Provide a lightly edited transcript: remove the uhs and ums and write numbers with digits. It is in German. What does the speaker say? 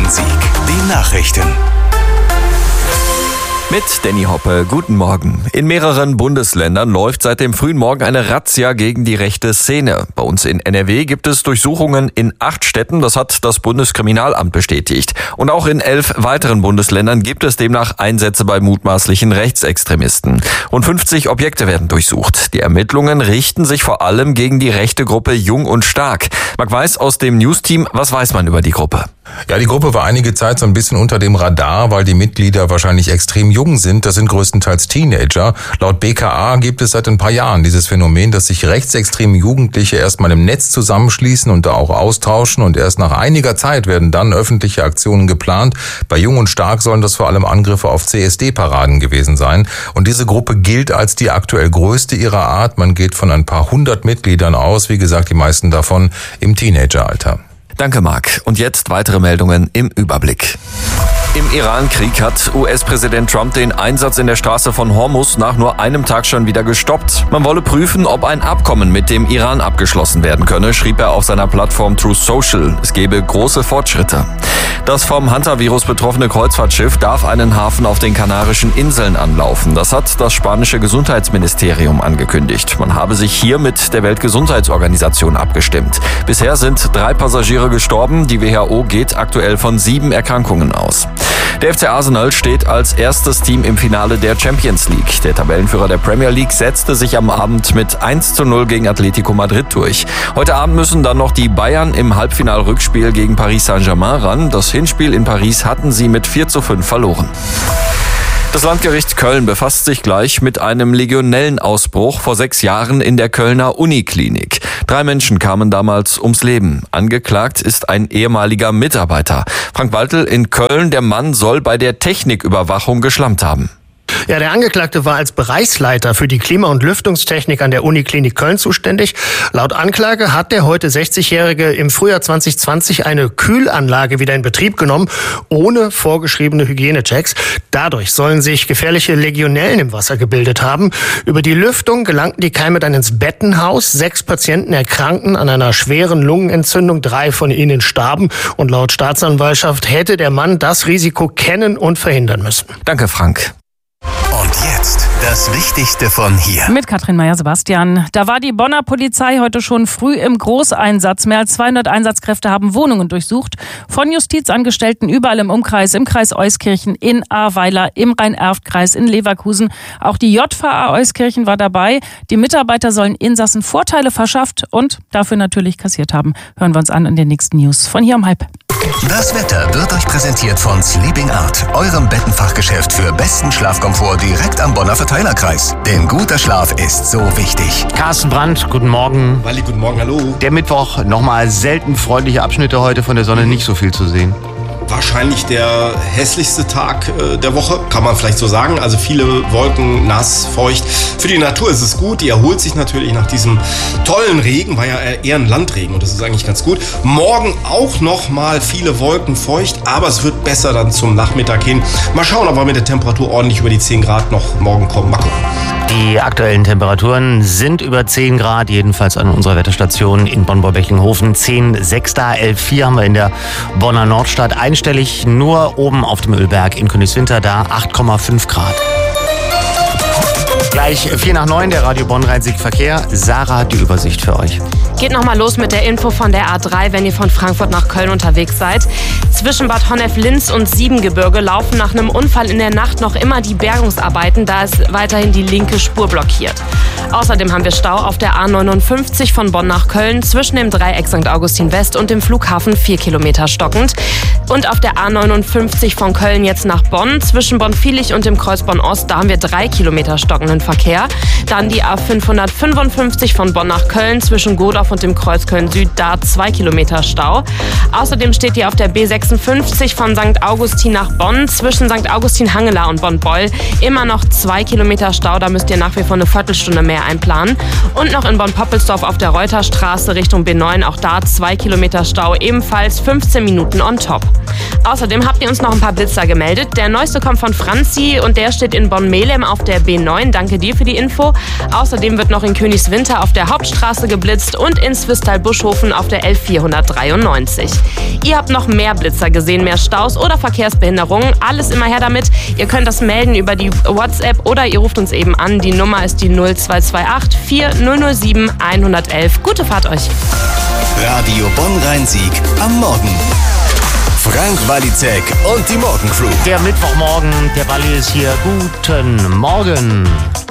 Bayern-Sieg. Die Nachrichten. Mit Danny Hoppe, guten Morgen. In mehreren Bundesländern läuft seit dem frühen Morgen eine Razzia gegen die rechte Szene. Bei uns in NRW gibt es Durchsuchungen in 8 Städten, das hat das Bundeskriminalamt bestätigt. Und auch in 11 weiteren Bundesländern gibt es demnach Einsätze bei mutmaßlichen Rechtsextremisten. Rund 50 Objekte werden durchsucht. Die Ermittlungen richten sich vor allem gegen die rechte Gruppe Jung und Stark. Marc Weiß aus dem News-Team, was weiß man über die Gruppe? Ja, die Gruppe war einige Zeit so ein bisschen unter dem Radar, weil die Mitglieder wahrscheinlich extrem jung sind. Das sind größtenteils Teenager. Laut BKA gibt es seit ein paar Jahren dieses Phänomen, dass sich rechtsextreme Jugendliche erstmal im Netz zusammenschließen und da auch austauschen. Und erst nach einiger Zeit werden dann öffentliche Aktionen geplant. Bei Jung und Stark sollen das vor allem Angriffe auf CSD-Paraden gewesen sein. Und diese Gruppe gilt als die aktuell größte ihrer Art. Man geht von ein paar 100 Mitgliedern aus. Wie gesagt, die meisten davon im Teenageralter. Danke, Marc. Und jetzt weitere Meldungen im Überblick. Im Iran-Krieg hat US-Präsident Trump den Einsatz in der Straße von Hormuz nach nur einem Tag schon wieder gestoppt. Man wolle prüfen, ob ein Abkommen mit dem Iran abgeschlossen werden könne, schrieb er auf seiner Plattform Truth Social. Es gebe große Fortschritte. Das vom Hantavirus betroffene Kreuzfahrtschiff darf einen Hafen auf den Kanarischen Inseln anlaufen. Das hat das spanische Gesundheitsministerium angekündigt. Man habe sich hier mit der Weltgesundheitsorganisation abgestimmt. Bisher sind 3 Passagiere gestorben. Die WHO geht aktuell von 7 Erkrankungen aus. Der FC Arsenal steht als erstes Team im Finale der Champions League. Der Tabellenführer der Premier League setzte sich am Abend mit 1:0 gegen Atletico Madrid durch. Heute Abend müssen dann noch die Bayern im Halbfinal-Rückspiel gegen Paris Saint-Germain ran. Das Hinspiel in Paris hatten sie mit 4:5 verloren. Das Landgericht Köln befasst sich gleich mit einem Legionellenausbruch vor 6 Jahren in der Kölner Uniklinik. 3 Menschen kamen damals ums Leben. Angeklagt ist ein ehemaliger Mitarbeiter. Frank Baltel in Köln, der Mann soll bei der Techniküberwachung geschlampt haben. Ja, der Angeklagte war als Bereichsleiter für die Klima- und Lüftungstechnik an der Uniklinik Köln zuständig. Laut Anklage hat der heute 60-Jährige im Frühjahr 2020 eine Kühlanlage wieder in Betrieb genommen, ohne vorgeschriebene Hygienechecks. Dadurch sollen sich gefährliche Legionellen im Wasser gebildet haben. Über die Lüftung gelangten die Keime dann ins Bettenhaus. 6 Patienten erkrankten an einer schweren Lungenentzündung, 3 von ihnen starben. Und laut Staatsanwaltschaft hätte der Mann das Risiko kennen und verhindern müssen. Danke, Frank. Und jetzt das Wichtigste von hier. Mit Katrin Meyer-Sebastian. Da war die Bonner Polizei heute schon früh im Großeinsatz. Mehr als 200 Einsatzkräfte haben Wohnungen durchsucht. Von Justizangestellten überall im Umkreis, im Kreis Euskirchen, in Ahrweiler, im Rhein-Erft-Kreis, in Leverkusen. Auch die JVA Euskirchen war dabei. Die Mitarbeiter sollen Insassen Vorteile verschafft und dafür natürlich kassiert haben. Hören wir uns an in den nächsten News von hier um 12:30. Das Wetter wird euch präsentiert von Sleeping Art, eurem Bettenfachgeschäft für besten Schlafkomfort direkt am Bonner Verteilerkreis. Denn guter Schlaf ist so wichtig. Carsten Brandt, guten Morgen. Walli, guten Morgen, hallo. Der Mittwoch, nochmal selten freundliche Abschnitte heute, von der Sonne nicht so viel zu sehen. Wahrscheinlich der hässlichste Tag der Woche, kann man vielleicht so sagen. Also viele Wolken, nass, feucht. Für die Natur ist es gut. Die erholt sich natürlich nach diesem tollen Regen. War ja eher ein Landregen und das ist eigentlich ganz gut. Morgen auch noch mal viele Wolken, feucht. Aber es wird besser dann zum Nachmittag hin. Mal schauen, ob wir mit der Temperatur ordentlich über die 10 Grad noch morgen kommen. Mal gucken. Die aktuellen Temperaturen sind über 10 Grad, jedenfalls an unserer Wetterstation in Bonn-Borbeckinghofen. 10,6 da, 11,4 haben wir in der Bonner Nordstadt. Einstellig nur oben auf dem Ölberg in Königswinter, da 8,5 Grad. Gleich 8:45, der Radio Bonn Rhein-Sieg-Verkehr. Sarah hat die Übersicht für euch. Geht nochmal los mit der Info von der A3, wenn ihr von Frankfurt nach Köln unterwegs seid. Zwischen Bad Honnef-Linz und Siebengebirge laufen nach einem Unfall in der Nacht noch immer die Bergungsarbeiten. Da ist weiterhin die linke Spur blockiert. Außerdem haben wir Stau auf der A59 von Bonn nach Köln zwischen dem Dreieck St. Augustin West und dem Flughafen 4 Kilometer stockend. Und auf der A59 von Köln jetzt nach Bonn zwischen Bonn-Viehlich und dem Kreuz Bonn-Ost, da haben wir 3 Kilometer stockenden Verkehr. Dann die A555 von Bonn nach Köln zwischen Godorf und dem Kreuz Köln-Süd, da 2 Kilometer Stau. Außerdem steht ihr auf der B56 von St. Augustin nach Bonn zwischen St. Augustin-Hangela und Bonn-Beul immer noch 2 Kilometer Stau. Da müsst ihr nach wie vor eine Viertelstunde mehr einplanen. Und noch in Bonn-Poppelsdorf auf der Reuterstraße Richtung B9, auch da 2 Kilometer Stau, ebenfalls 15 Minuten on top. Außerdem habt ihr uns noch ein paar Blitzer gemeldet. Der neueste kommt von Franzi und der steht in Bonn-Melem auf der B9. Danke dir für die Info. Außerdem wird noch in Königswinter auf der Hauptstraße geblitzt und in Zwistal-Buschhofen auf der L493. Ihr habt noch mehr Blitzer gesehen, mehr Staus oder Verkehrsbehinderungen. Alles immer her damit. Ihr könnt das melden über die WhatsApp oder ihr ruft uns eben an. Die Nummer ist die 0228 4007 111. Gute Fahrt euch. Radio Bonn-Rhein-Sieg am Morgen. Frank Walizek und die Morgencrew. Der Mittwochmorgen, der Walli ist hier. Guten Morgen.